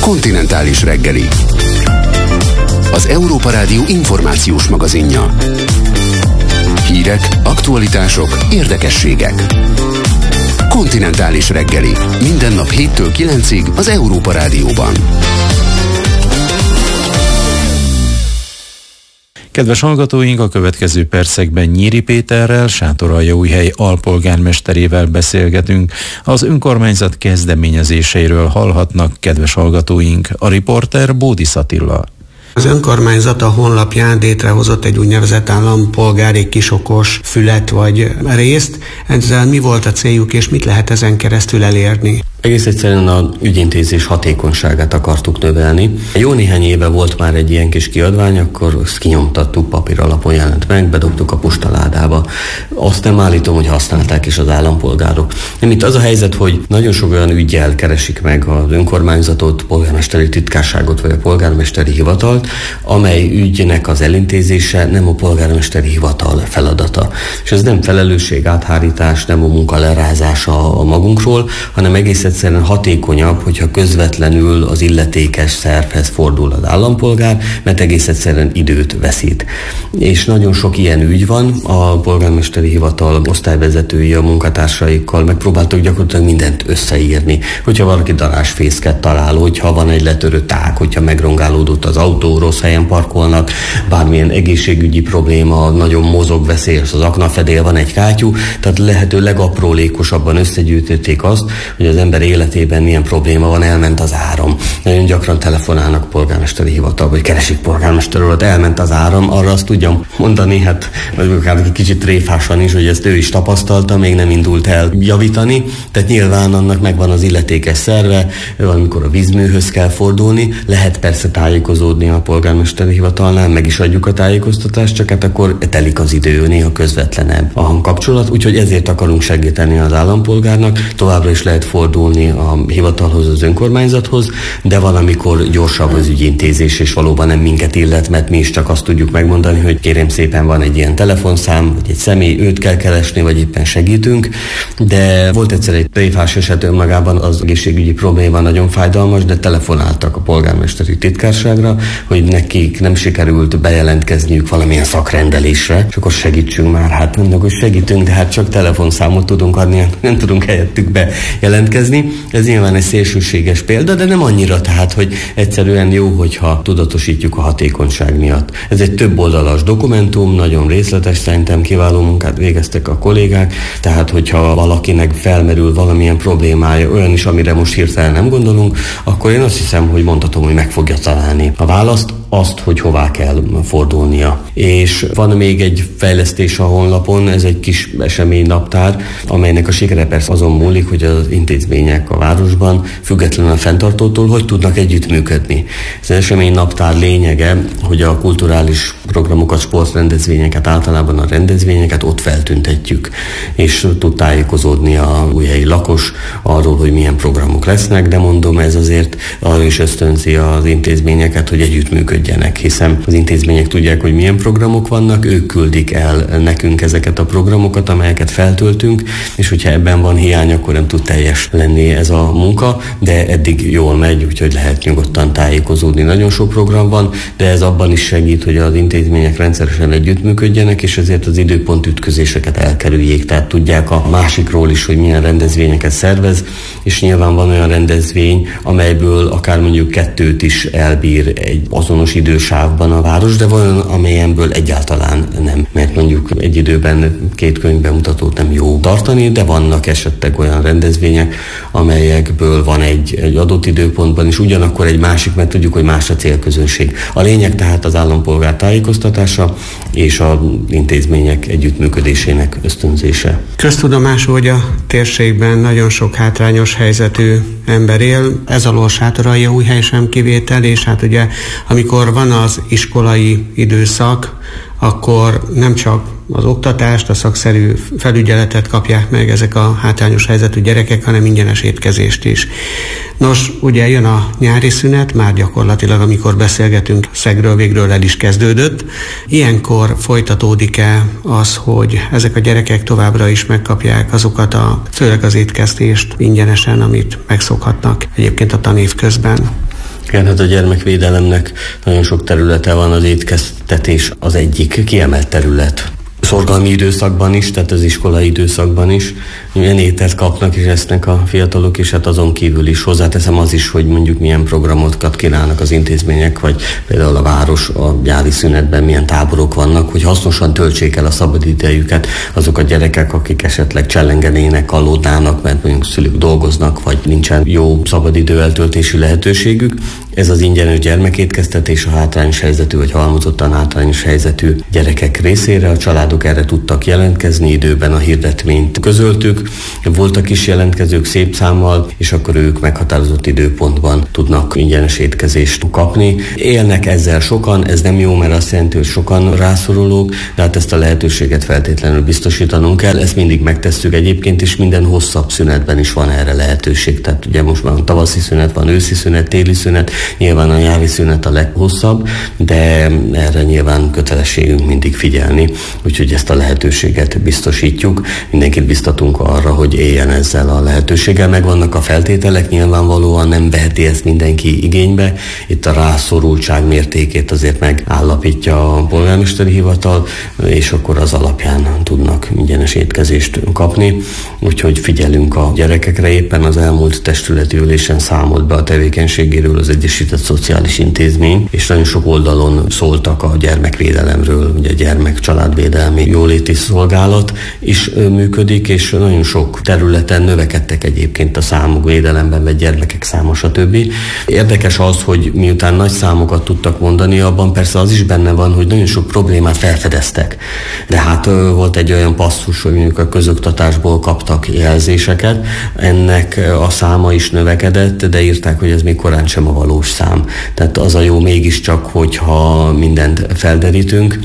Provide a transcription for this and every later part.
Kontinentális reggeli. Az Európa Rádió információs magazinja. Hírek, aktualitások, érdekességek. Kontinentális reggeli. Minden nap 7-től 9-ig az Európa Rádióban. Kedves hallgatóink, a következő percekben Nyíri Péterrel, Sátoraljaújhely alpolgármesterével beszélgetünk. Az önkormányzat kezdeményezéseiről hallhatnak, kedves hallgatóink. A riporter Bódis Attila. Az önkormányzat a honlapján létrehozott egy úgynevezett állampolgári kisokos fület vagy részt. Ezzel mi volt a céljuk, és mit lehet ezen keresztül elérni? Egész egyszerűen az ügyintézés hatékonyságát akartuk növelni. Jó néhány éve volt már egy ilyen kis kiadvány, akkor ezt kinyomtattuk, papír alapon jelent meg, bedobtuk a postaládába. Azt nem állítom, hogy használták is az állampolgárok. Nem, itt az a helyzet, hogy nagyon sok olyan üggyel keresik meg az önkormányzatot, polgármesteri titkárságot vagy a polgármesteri hivatalt, amely ügynek az elintézése nem a polgármesteri hivatal feladata. És ez nem felelősség áthárítás, nem a munka lerázása a magunkról, hanem egész egyszerűen hatékonyabb, hogyha közvetlenül az illetékes szervhez fordul az állampolgár, mert egész egyszerűen időt veszít. És nagyon sok ilyen ügy van, a polgármesteri hivatal osztályvezetői a munkatársaikkal megpróbáltak gyakorlatilag mindent összeírni. Hogyha valaki darázsfészket talál, hogyha van egy letörött ág, hogyha megrongálódott az autó, rossz helyen parkolnak, bármilyen egészségügyi probléma, nagyon mozog, veszélyes az aknafedél, van egy kátyú, tehát lehető legaprólékosabban összegyűjtötték azt, hogy az ember életében milyen probléma van, elment az áram. Nagyon gyakran telefonálnak polgármesteri hivatal, vagy keresik polgármester urat, elment az áram, arra azt tudjam mondani, hát akár kicsit tréfásan is, hogy ezt ő is tapasztalta, még nem indult el javítani, tehát nyilván annak megvan az illetékes szerve, valamikor a vízműhöz kell fordulni, lehet persze tájékozódni a polgármesteri hivatalnál, meg is adjuk a tájékoztatást, csak hát akkor telik az idő, néha közvetlenebb a hangkapcsolat, úgyhogy ezért akarunk segíteni az állampolgárnak, továbbra is lehet fordulni a hivatalhoz, az önkormányzathoz, de valamikor gyorsabb az ügyintézés, és valóban nem minket illet, mert mi is csak azt tudjuk megmondani, hogy kérem szépen van egy ilyen telefonszám, vagy egy személy, őt kell keresni, vagy éppen segítünk, de volt egyszer egy tréfás eset önmagában, az egészségügyi probléma nagyon fájdalmas, de telefonáltak a polgármesteri titkárságra, hogy nekik nem sikerült bejelentkezniük valamilyen szakrendelésre, és akkor segítsünk már, hát mondjuk, hogy segítünk, de hát csak telefonszámot tudunk adni, nem tudunk helyettük bejelentkezni. Ez nyilván egy szélsőséges példa, de nem annyira, tehát, hogy egyszerűen jó, hogyha tudatosítjuk a hatékonyság miatt. Ez egy több oldalas dokumentum, nagyon részletes, szerintem kiváló munkát végeztek a kollégák, tehát hogyha valakinek felmerül valamilyen problémája, olyan is, amire most hirtelen nem gondolunk, akkor én azt hiszem, hogy mondhatom, hogy meg fogja találni a választ, azt, hogy hová kell fordulnia. És van még egy fejlesztés a honlapon, ez egy kis eseménynaptár, amelynek a sikere persze azon múlik, hogy az intézmények a városban, függetlenül a fenntartótól, hogy tudnak együttműködni. Ez az eseménynaptár lényege, hogy a kulturális programokat, sportrendezvényeket, általában a rendezvényeket ott feltüntetjük, és tud tájékozódni a újhelyi lakos arról, hogy milyen programok lesznek, de mondom, ez azért arra is ösztönzi az intézményeket, hogy együttműködjenek, hiszen az intézmények tudják, hogy milyen programok vannak, ők küldik el nekünk ezeket a programokat, amelyeket feltöltünk, és hogyha ebben van hiány, akkor nem tud teljes lenni ez a munka, de eddig jól megy, úgyhogy lehet nyugodtan tájékozódni. Nagyon sok program van, de ez abban is segít, hogy az intézmények rendszeresen együttműködjenek, és ezért az időpont ütközéseket elkerüljék, tehát tudják a másikról is, hogy milyen rendezvényeket szervez, és nyilván van olyan rendezvény, amelyből akár mondjuk 2 is elbír egy azonos idősávban a város, de van, amelyenből egyáltalán nem, mert mondjuk egy időben 2 könyvbemutatót nem jó tartani, de vannak esetleg olyan rendezvények, amelyekből van egy adott időpontban is ugyanakkor egy másik, mert tudjuk, hogy más a célközönség. A lényeg tehát az állampolgár tájékoztatása és az intézmények együttműködésének ösztönzése. Köztudomású, hogy a térségben nagyon sok hátrányos helyzetű ember él, ez alól Sátoraljaújhely sem kivétel, és hát ugye amikor van az iskolai időszak, akkor nem csak az oktatást, a szakszerű felügyeletet kapják meg ezek a hátrányos helyzetű gyerekek, hanem ingyenes étkezést is. Nos, ugye jön a nyári szünet, már gyakorlatilag amikor beszélgetünk, szegről végről el is kezdődött. Ilyenkor folytatódik-e az, hogy ezek a gyerekek továbbra is megkapják azokat főleg az étkezést ingyenesen, amit megszokhatnak egyébként a tanév közben? Igen, hát a gyermekvédelemnek nagyon sok területe van, az étkeztetés az egyik kiemelt terület. Szorgalmi időszakban is, tehát az iskolai időszakban is milyen ételt kapnak és esznek a fiatalok, és hát azon kívül is hozzáteszem az is, hogy mondjuk milyen programokat kínálnak az intézmények, vagy például a város a nyári szünetben milyen táborok vannak, hogy hasznosan töltsék el a szabadidejüket azok a gyerekek, akik esetleg csellengenének, kalódnának, mert mondjuk szülők dolgoznak, vagy nincsen jó szabadidő eltöltési lehetőségük. Ez az ingyenes gyermekétkeztetés a hátrányos helyzetű vagy halmozottan hátrányos helyzetű gyerekek részére. A családok erre tudtak jelentkezni, időben a hirdetményt közöltük. Voltak is jelentkezők szép számmal, és akkor ők meghatározott időpontban tudnak ingyenes étkezést kapni. Élnek ezzel sokan, ez nem jó, mert azt jelenti, hogy sokan rászorulók, de hát ezt a lehetőséget feltétlenül biztosítanunk kell. Ezt mindig megtesszük egyébként, és minden hosszabb szünetben is van erre lehetőség. Tehát ugye most már tavaszi szünet van, őszi szünet, téli szünet, nyilván a nyári szünet a leghosszabb, de erre nyilván kötelességünk mindig figyelni, úgyhogy ezt a lehetőséget biztosítjuk. Mindenkit biztatunk arra, hogy éljen ezzel a lehetőséggel. Megvannak a feltételek, nyilvánvalóan nem veheti ezt mindenki igénybe. Itt a rászorultság mértékét azért megállapítja a polgármesteri hivatal, és akkor az alapján tudnak ingyenes étkezést kapni. Úgyhogy figyelünk a gyerekekre. Éppen az elmúlt testületi ülésen számolt be a tevékenységéről az Egyesített Szociális Intézmény, és nagyon sok oldalon szóltak a gyermekvédelemről, ugye a gyermek-családvédelmi jóléti szolgálat is működik, és nagyon sok területen növekedtek egyébként a számok, védelemben vett gyermekek száma, stb. Érdekes az, hogy miután nagy számokat tudtak mondani, abban persze az is benne van, hogy nagyon sok problémát felfedeztek. De hát volt egy olyan passzus, hogy mondjuk a közoktatásból kaptak jelzéseket, ennek a száma is növekedett, de írták, hogy ez még korán sem a valós szám. Tehát az a jó mégiscsak, hogyha mindent felderítünk,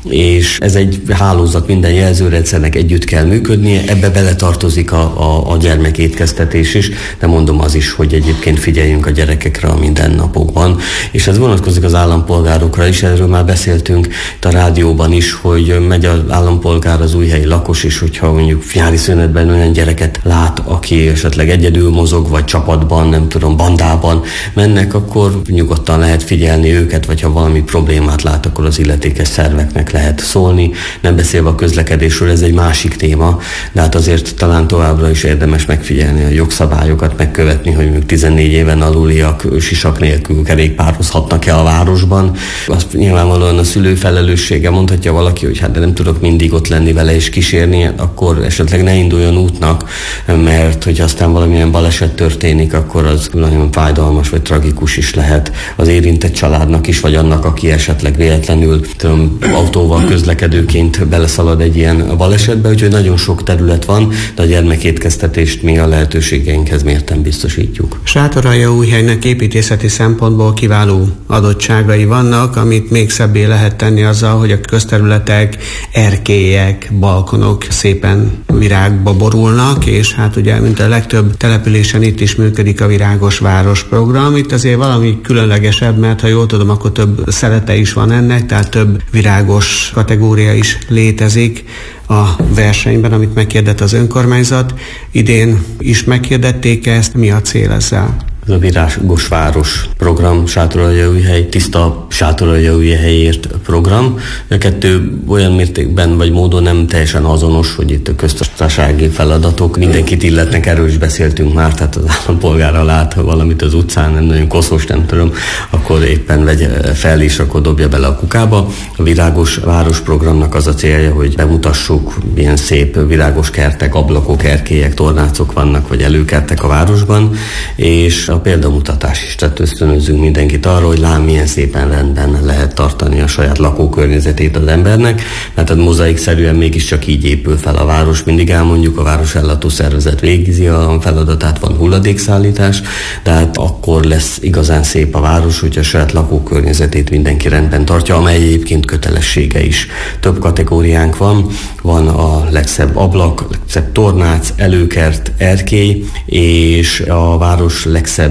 és ez egy hálózat, minden jelzőrendszernek együtt kell működnie, ebbe beletartozik a gyermekétkeztetés is, de mondom az is, hogy egyébként figyeljünk a gyerekekre a mindennapokban, és ez vonatkozik az állampolgárokra is, erről már beszéltünk itt a rádióban is, hogy megy az állampolgár, az újhelyi lakos is, hogyha mondjuk nyári szünetben olyan gyereket lát, aki esetleg egyedül mozog, vagy csapatban, nem tudom, bandában mennek, akkor nyugodtan lehet figyelni őket, vagy ha valami problémát lát, akkor az illetékes szerveknek lehet szólni. Nem beszélve a közlekedésről, ez egy másik téma, de hát azért talán továbbra is érdemes megfigyelni a jogszabályokat, megkövetni, hogy mondjuk 14 éven aluliak sisak nélkül kerékpározhatnak-e a városban. Azt nyilvánvalóan a szülő felelőssége, mondhatja valaki, hogy hát de nem tudok mindig ott lenni vele és kísérni, akkor esetleg ne induljon útnak, mert hogy aztán valamilyen baleset történik, akkor az nagyon fájdalmas vagy tragikus is lehet az érintett családnak is, vagy annak, aki esetleg véletlenül autóval közlekedőként beleszalad egy ilyen balesetbe, úgyhogy nagyon sok terület van, de a gyermekétkeztetést mi a lehetőségeinkhez mérten biztosítjuk. Sátoraljaújhelynek építészeti szempontból kiváló adottságai vannak, amit még szebbé lehet tenni azzal, hogy a közterületek, erkélyek, balkonok szépen virágba borulnak, és hát ugye, mint a legtöbb településen itt is működik a Virágos Város program. Itt azért valami különlegesebb, mert ha jól tudom, akkor több szelete is van ennek, tehát több virágos kategória is létezik a versenyben, amit meghirdett az önkormányzat. Idén is meghirdették ezt. Mi a cél ezzel? Ez a Virágos Város program, Sátoraljaújhely, tiszta Sátoraljaújhelyért program. A kettő olyan mértékben vagy módon nem teljesen azonos, hogy itt a köztársasági feladatok mindenkit illetnek, erről is beszéltünk már, tehát az állampolgára lát valamit az utcán, nem nagyon koszos, nem tudom, akkor éppen vegye fel és akkor dobja bele a kukába. A Virágos Város programnak az a célja, hogy bemutassuk, milyen szép virágos kertek, ablakok, erkélyek, tornácok vannak, vagy előkertek a városban, és a példamutatás is, tehát ösztönözzünk mindenkit arra, hogy lám milyen szépen rendben lehet tartani a saját lakókörnyezetét az embernek, mert mozaikszerűen mégiscsak így épül fel a város. Mindig elmondjuk, a városellátó szervezet végzi a feladatát, van hulladékszállítás, tehát akkor lesz igazán szép a város, hogyha a saját lakókörnyezetét mindenki rendben tartja, amely egyébként kötelessége is. Több kategóriánk van a legszebb ablak, legszebb tornác, előkert, erkély, és a város legszebb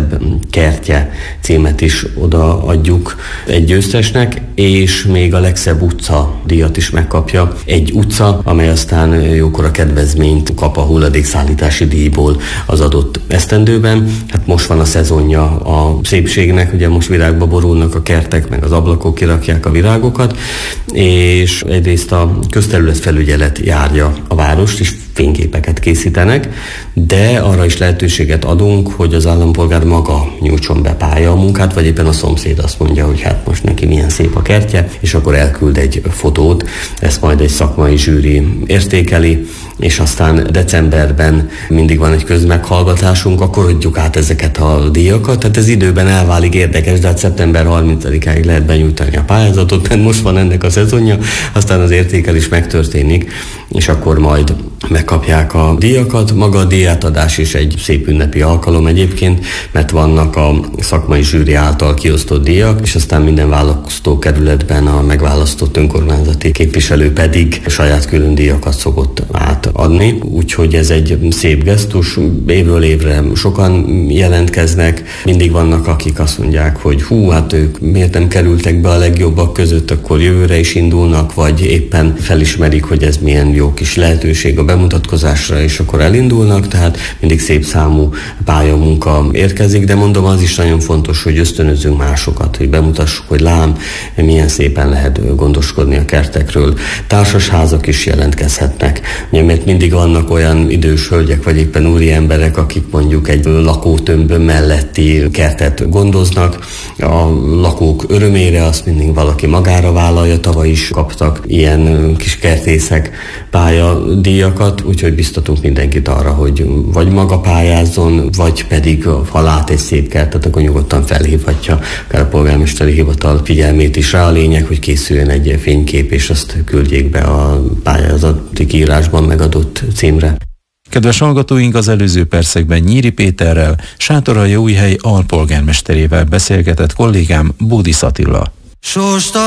kertje címet is odaadjuk egy győztesnek, és még a legszebb utca díjat is megkapja egy utca, amely aztán jókora kedvezményt kap a hulladékszállítási díjból az adott esztendőben. Hát most van a szezonja a szépségnek, ugye most virágba borulnak a kertek, meg az ablakok kirakják a virágokat, és egyrészt a közterületfelügyelet járja a várost, és fényképeket készítenek, de arra is lehetőséget adunk, hogy az állampolgár maga nyújtson be pályamunkát, vagy éppen a szomszéd azt mondja, hogy hát most neki milyen szép a kertje, és akkor elküld egy fotót, ezt majd egy szakmai zsűri értékeli, és aztán decemberben mindig van egy közmeghallgatásunk, akkor adjuk át ezeket a díjakat, tehát ez időben elválik érdekes, de hát szeptember 30-áig lehet benyújtani a pályázatot, mert most van ennek a szezonja, aztán az értékelés megtörténik, és akkor majd megkapják a díjakat. Maga a díjátadás is egy szép ünnepi alkalom egyébként, mert vannak a szakmai zsűri által kiosztott díjak, és aztán minden választókerületben a megválasztott önkormányzati képviselő pedig saját külön díjakat szokott átadni. Úgyhogy ez egy szép gesztus, évről évre sokan jelentkeznek, mindig vannak, akik azt mondják, hogy hát ők miért nem kerültek be a legjobbak között, akkor jövőre is indulnak, vagy éppen felismerik, hogy ez milyen jó kis lehetőség a bemutatkozásra, és akkor elindulnak, tehát mindig szép számú pályamunka érkezik, de mondom, az is nagyon fontos, hogy ösztönözzünk másokat, hogy bemutassuk, hogy lám, milyen szépen lehet gondoskodni a kertekről. Társasházak is jelentkezhetnek, mert mindig vannak olyan idős hölgyek, vagy éppen úri emberek, akik mondjuk egy lakótömb melletti kertet gondoznak. A lakók örömére azt mindig valaki magára vállalja, tavaly is kaptak ilyen kis kertészek pályadíjakat, úgyhogy biztatunk mindenkit arra, hogy vagy maga pályázzon, vagy pedig ha lát egy szép kertet, akkor nyugodtan felhívhatja akár a polgármesteri hivatal figyelmét is rá. A lényeg, hogy készüljön egy fénykép, és azt küldjék be a pályázati kiírásban megadott címre. Kedves hallgatóink, az előző percekben Nyíri Péterrel, Sátoraljaújhely alpolgármesterével beszélgetett kollégám Bódis Attila.